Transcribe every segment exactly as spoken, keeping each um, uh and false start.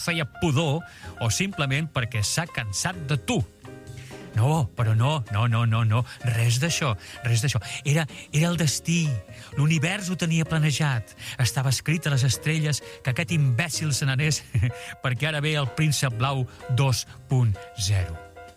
feia pudor o simplement perquè s'ha cansat de tu. No, però no, no, no, no, no, res d'això, res d'això. Era, era el destí, l'univers ho tenia planejat. Estava escrit a les estrelles que aquest imbècil se n'anés perquè ara ve el príncep blau dos punt zero.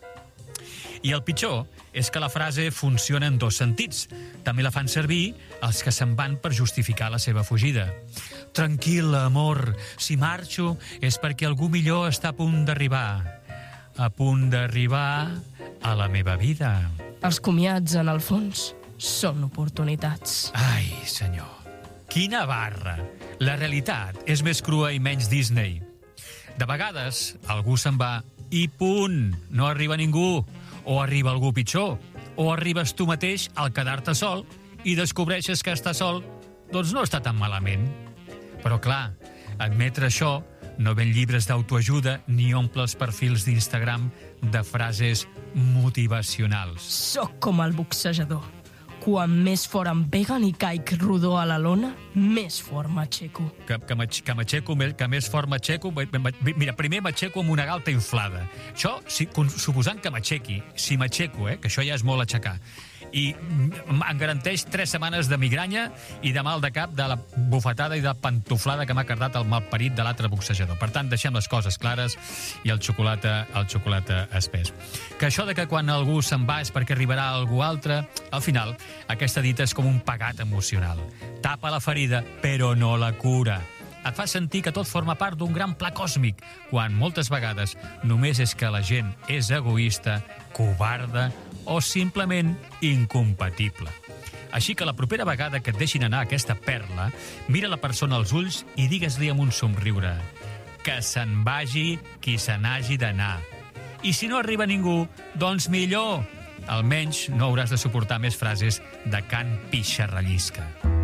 I el pitjor és que la frase funciona en dos sentits. També la fan servir els que se'n van per justificar la seva fugida. Tranquil, amor, si marxo és perquè algú millor està a punt d'arribar. A punt d'arribar a la meva vida. Els comiats, en el fons, són oportunitats. Ai, senyor, quina barra! La realitat és més crua i menys Disney. De vegades, algú se'n va i punt, no arriba ningú. O arriba algú pitjor, o arribes tu mateix al quedar-te sol i descobreixes que estar sol, doncs no està tan malament. Però clar, admetre això no ven llibres d'autoajuda ni omple els perfils d'Instagram de frases motivacionals. Soc com el boxejador. Quan més fort em peguen i caic rodó a la lona, més fort m'aixeco. Que, que, que m'aixeco, que més fort m'aixeco... Mira, primer m'aixeco amb una galta inflada. Això, si, suposant que m'aixequi, si m'aixeco, eh, que això ja és molt aixecar, i em garanteix tres setmanes de migranya i de mal de cap de la bufetada i de pantoflada que m'ha cardat el malparit de l'altre boxejador. Per tant, deixem les coses clares i el xocolata, el xocolata espès. Que això de que quan algú se'n va és perquè arribarà algú altre, al final, aquesta dita és com un pegat emocional. Tapa la ferida, però no la cura. Et fa sentir que tot forma part d'un gran pla còsmic, quan moltes vegades només és que la gent és egoista, covarda o simplement incompatible. Així que la propera vegada que et deixin anar aquesta perla, mira la persona als ulls i digues-li amb un somriure que se'n vagi qui se n'hagi d'anar. I si no arriba ningú, doncs millor. Almenys no hauràs de suportar més frases de Can Pixarrallisca.